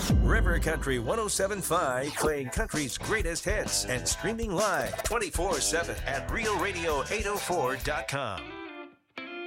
River Country 107.5, playing country's greatest hits and streaming live 24/7 at RealRadio804.com.